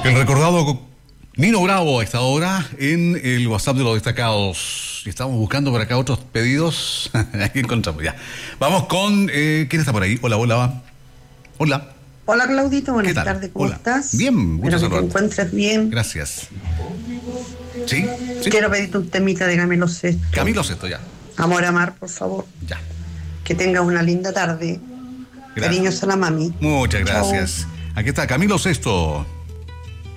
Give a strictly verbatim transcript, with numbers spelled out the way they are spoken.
El recordado Nino Bravo a esta hora en el WhatsApp de los destacados. Y estamos buscando por acá otros pedidos. Aquí encontramos ya. Vamos con... Eh, ¿quién está por ahí? Hola, hola. Hola. Hola, Claudito. Buenas ¿Qué tal? tardes. ¿Cómo Hola. estás? Bien, gusto Espero que te saludarte. encuentres bien. Gracias. ¿Sí? ¿Sí? Quiero pedirte un temita de Camilo Sesto. Camilo Sesto, ya. Amor a Mar, por favor. Ya. Que tengas una linda tarde. Gracias. Cariños a la mami. Muchas Chao. gracias. Aquí está Camilo Sesto.